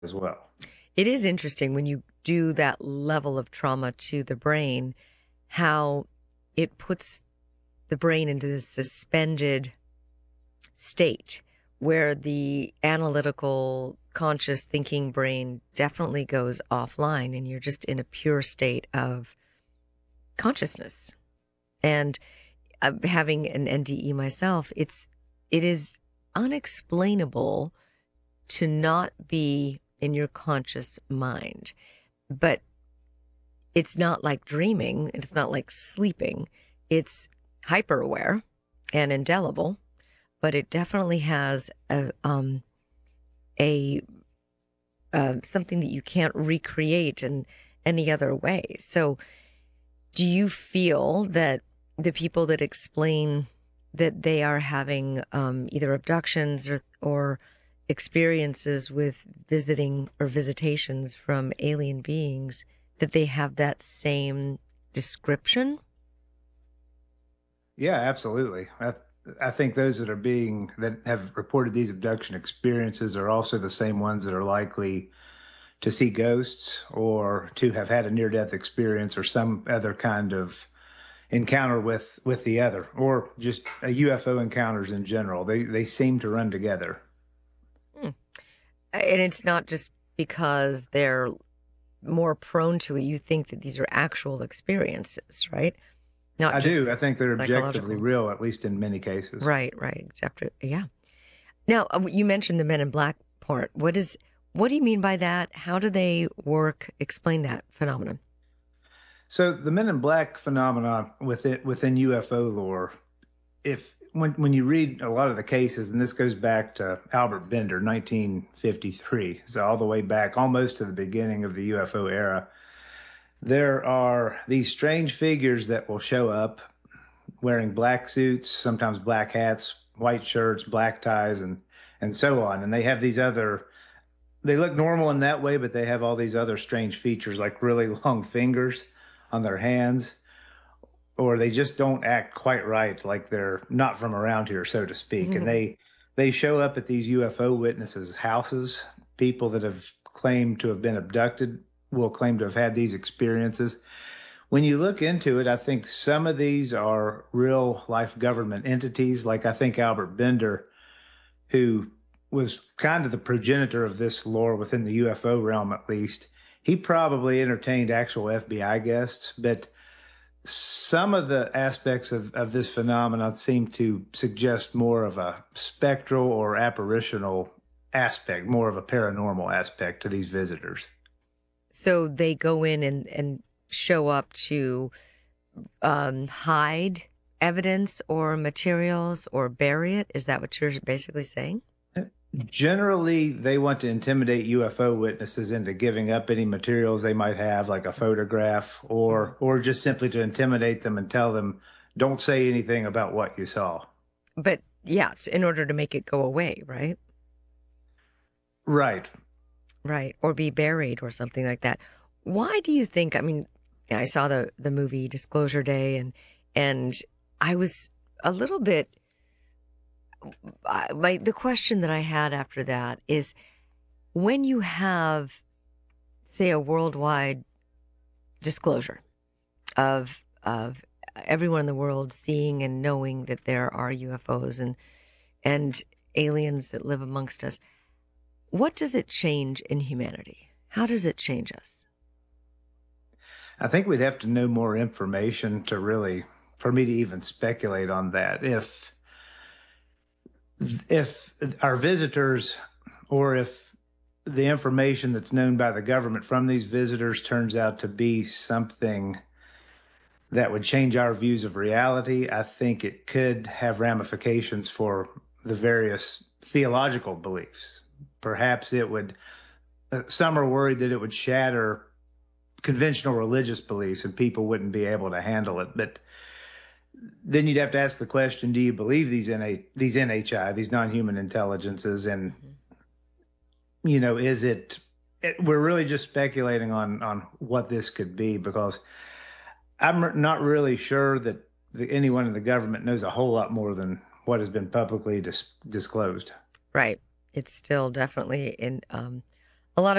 as well. It is interesting when you do that level of trauma to the brain, how it puts the brain into this suspended state where the analytical, conscious thinking brain definitely goes offline and you're just in a pure state of consciousness. And having an NDE myself, it is unexplainable to not be in your conscious mind. But it's not like dreaming, it's not like sleeping. It's hyper aware and indelible, but it definitely has a something that you can't recreate in any other way. So, do you feel that the people that explain that they are having either abductions or experiences with visiting or visitations from alien beings, that they have that same description? Yeah, absolutely. I think those that have reported these abduction experiences are also the same ones that are likely to see ghosts or to have had a near-death experience or some other kind of encounter with the other, or just a UFO encounters in general. They seem to run together. Hmm. And it's not just because they're more prone to it. You think that these are actual experiences, right? Not I just do. I think they're objectively psychological. real, at least in many cases. Right, right. Except, yeah. Now, you mentioned the Men in Black part. What do you mean by that? How do they work? Explain that phenomenon. So the Men in Black phenomenon within UFO lore, if when you read a lot of the cases, and this goes back to Albert Bender, 1953, so all the way back almost to the beginning of the UFO era, there are these strange figures that will show up wearing black suits, sometimes black hats, white shirts, black ties, and so on. And they have these other they look normal in that way, but they have all these other strange features like really long fingers on their hands, or they just don't act quite right, like they're not from around here, so to speak. And they show up at these UFO witnesses' houses. People that have claimed to have been abducted will claim to have had these experiences. When you look into it, I think some of these are real life government entities. Like I think Albert Bender, who was kind of the progenitor of this lore within the UFO realm, at least, he probably entertained actual FBI guests. But some of the aspects of this phenomenon seem to suggest more of a spectral or apparitional aspect, more of a paranormal aspect to these visitors. So they go in and show up to hide evidence or materials or bury it. Is that what you're basically saying? Generally, they want to intimidate UFO witnesses into giving up any materials they might have, like a photograph, Mhm. or just simply to intimidate them and tell them, "Don't say anything about what you saw." But yes, in order to make it go away, right? Right. Right. Or be buried or something like that. Why do you think, I mean, I saw the movie Disclosure Day and I was a little bit the question that I had after that is when you have, say, a worldwide disclosure of everyone in the world seeing and knowing that there are UFOs and aliens that live amongst us, what does it change in humanity? How does it change us? I think we'd have to know more information to really, for me to even speculate on that. If our visitors, or if the information that's known by the government from these visitors turns out to be something that would change our views of reality, I think it could have ramifications for the various theological beliefs. Perhaps it would, some are worried that it would shatter conventional religious beliefs and people wouldn't be able to handle it. But then you'd have to ask the question: do you believe these NHI, these non-human intelligences, and Mhm. is we're really just speculating on what this could be, because not really sure that anyone in the government knows a whole lot more than what has been publicly disclosed. Right. It's still definitely in.